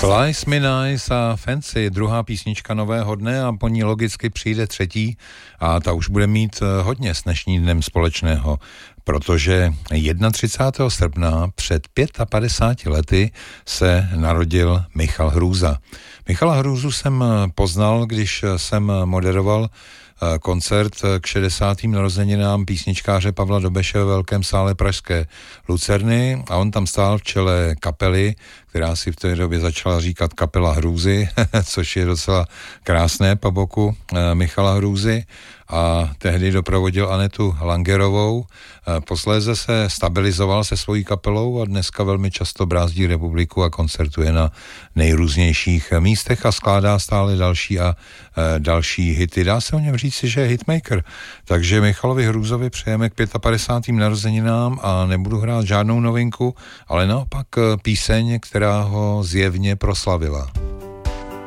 Slice Me Nice a Fancy, druhá písnička nového dne a po ní logicky přijde třetí a ta už bude mít hodně s dnešním dnem společného, protože 31. srpna před 55 lety se narodil Michal Hrůza. Michala Hrůzu jsem poznal, když jsem moderoval koncert k 60. narozeninám písničkáře Pavla Dobeše ve velkém sále pražské Lucerny a on tam stál v čele kapely, která si v té době začala říkat Kapela Hrůzy, což je docela krásné po boku Michala Hrůzy, a tehdy doprovodil Anetu Langerovou. Posléze se stabilizoval se svojí kapelou a dneska velmi často brázdí republiku a koncertuje na nejrůznějších místech a skládá stále další a další hity. Dá se o něm říci, že je hitmaker. Takže Michalovi Hrůzovi přejeme k 55. narozeninám a nebudu hrát žádnou novinku, ale naopak píseň, která ho zjevně proslavila.